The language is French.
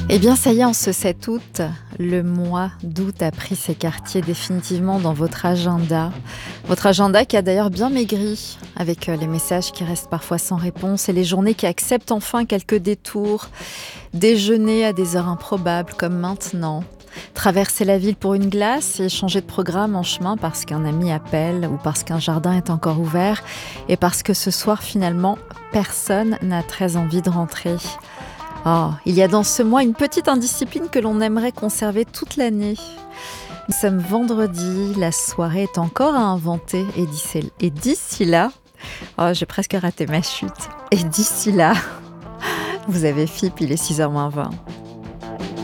Eh bien, ça y est, en ce 7 août, le mois d'août a pris ses quartiers définitivement dans votre agenda. Votre agenda qui a d'ailleurs bien maigri, avec les messages qui restent parfois sans réponse et les journées qui acceptent enfin quelques détours. Déjeuner à des heures improbables comme maintenant. Traverser la ville pour une glace et changer de programme en chemin parce qu'un ami appelle ou parce qu'un jardin est encore ouvert et parce que ce soir, finalement, personne n'a très envie de rentrer. Oh, il y a dans ce mois une petite indiscipline que l'on aimerait conserver toute l'année. Nous sommes vendredi, la soirée est encore à inventer et d'ici là, oh, j'ai presque raté ma chute. Et d'ici là, vous avez FIP, il est 6h moins 20.